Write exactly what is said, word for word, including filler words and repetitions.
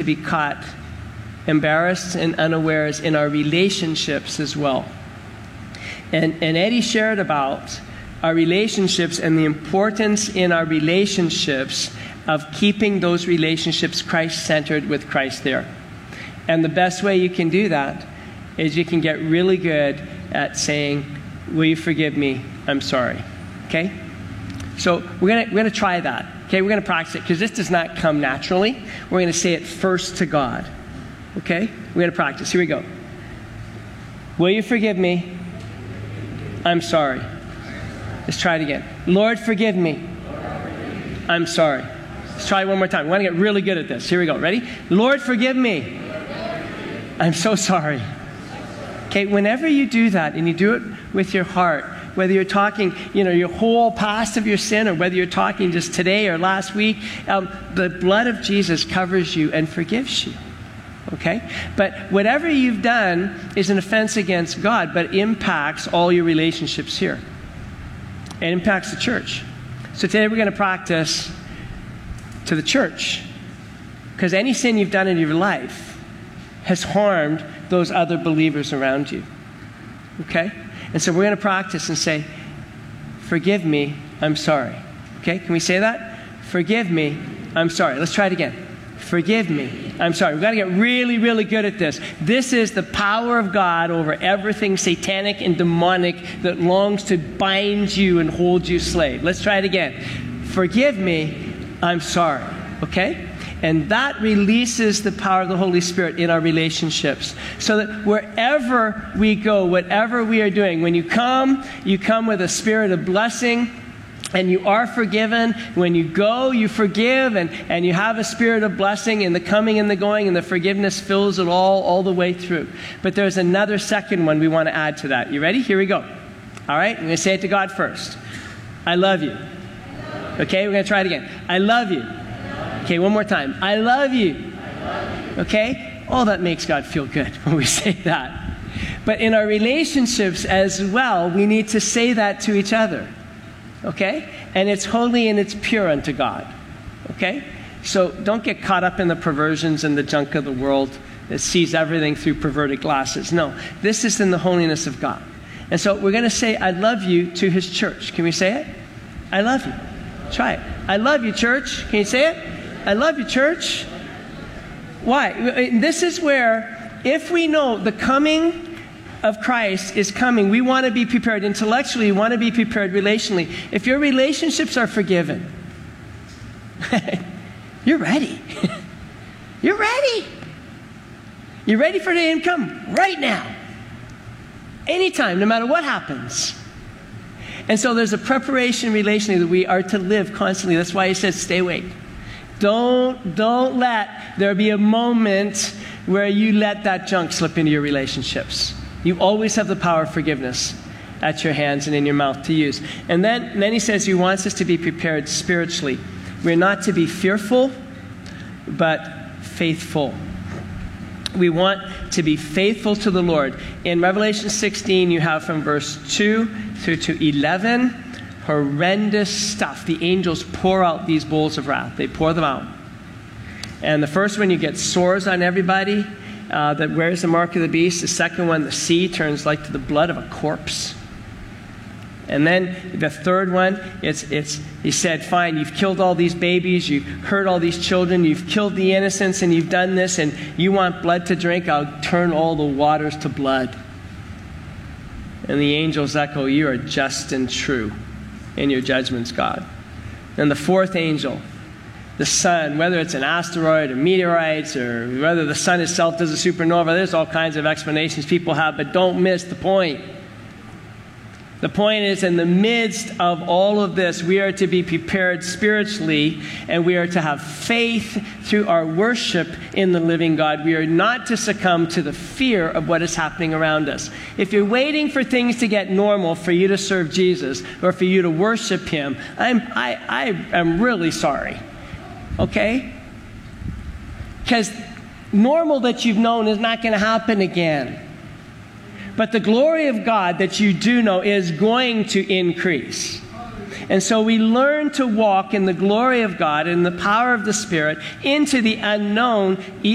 be caught embarrassed and unawares in our relationships as well. And, and Eddie shared about our relationships and the importance in our relationships of keeping those relationships Christ-centered with Christ there. And the best way you can do that is you can get really good at saying, will you forgive me? I'm sorry. Okay? So we're going we're gonna try that. Okay? We're going to practice it because this does not come naturally. We're going to say it first to God. Okay? We're going to practice. Here we go. Will you forgive me? I'm sorry. Let's try it again. Lord, forgive me. I'm sorry. Let's try it one more time. We want to get really good at this. Here we go. Ready? Lord, forgive me. I'm so sorry. Okay, whenever you do that, and you do it with your heart, whether you're talking, you know, your whole past of your sin, or whether you're talking just today or last week, um, the blood of Jesus covers you and forgives you. Okay? But whatever you've done is an offense against God, but impacts all your relationships here. It impacts the church. So today we're going to practice to the church. Because any sin you've done in your life has harmed those other believers around you. Okay? And so we're going to practice and say, forgive me, I'm sorry. Okay? Can we say that? Forgive me, I'm sorry. Let's try it again. Forgive me, I'm sorry. We've got to get really, really good at this. This is the power of God over everything satanic and demonic that longs to bind you and hold you slave. Let's try it again. Forgive me, I'm sorry. Okay? And that releases the power of the Holy Spirit in our relationships. So that wherever we go, whatever we are doing, when you come, you come with a spirit of blessing, and you are forgiven. When you go, you forgive, and, and you have a spirit of blessing in the coming and the going, and the forgiveness fills it all, all the way through. But there's another second one we want to add to that. You ready? Here we go. All right? I'm going to say it to God first. I love you. Okay? We're going to try it again. I love you. Okay, one more time. I love you. Okay? Oh, that makes God feel good when we say that. But in our relationships as well, we need to say that to each other. Okay? And it's holy and it's pure unto God. Okay? So don't get caught up in the perversions and the junk of the world that sees everything through perverted glasses. No, this is in the holiness of God. And so we're going to say, I love you to his church. Can we say it? I love you. Try it. I love you, church. Can you say it? I love you, church. Why? This is where, if we know the coming of Christ is coming, we want to be prepared intellectually, we want to be prepared relationally. If your relationships are forgiven, you're ready. You're ready. You're ready for the income right now. Anytime, no matter what happens. And so there's a preparation relationally that we are to live constantly. That's why he says stay awake. Don't, don't let there be a moment where you let that junk slip into your relationships. You always have the power of forgiveness at your hands and in your mouth to use. And then, and then he says he wants us to be prepared spiritually. We're not to be fearful, but faithful. We want to be faithful to the Lord. In Revelation sixteen, you have from verse two through to eleven, horrendous stuff. The angels pour out these bowls of wrath. They pour them out. And the first one, you get sores on everybody. Uh, that wears the mark of the beast. The second one, the sea turns like to the blood of a corpse. And then the third one, it's, it's, he said, fine, you've killed all these babies, you've hurt all these children, you've killed the innocents, and you've done this, and you want blood to drink, I'll turn all the waters to blood. And the angels echo, you are just and true in your judgments, God. And the fourth angel, the sun, whether it's an asteroid or meteorites or whether the sun itself does a supernova, there's all kinds of explanations people have, but don't miss the point. The point is, in the midst of all of this, we are to be prepared spiritually, and we are to have faith through our worship in the living God. We are not to succumb to the fear of what is happening around us. If you're waiting for things to get normal for you to serve Jesus or for you to worship him, I'm, I, I am really sorry. Okay? Because normal that you've known is not going to happen again. But the glory of God that you do know is going to increase. And so we learn to walk in the glory of God and the power of the Spirit into the unknown,